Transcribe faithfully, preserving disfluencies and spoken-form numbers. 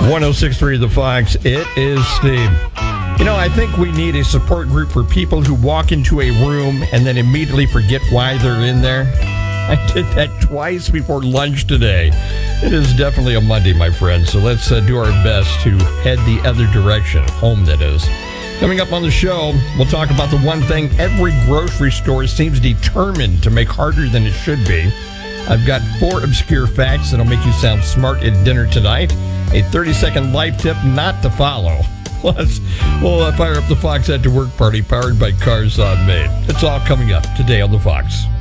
one oh six point three The Fox. It is Steve. You know, I think we need a support group for people who walk into a room and then immediately forget why they're in there. I did that twice before lunch today. It is definitely a Monday, my friends, so let's uh, do our best to head the other direction, home that is. Coming up on the show, we'll talk about the one thing every grocery store seems determined to make harder than it should be. I've got four obscure facts that'll make you sound smart at dinner tonight. A thirty-second life tip not to follow. Plus, we'll uh, fire up the Fox Head to Work party powered by Cars on Main. It's all coming up today on the Fox.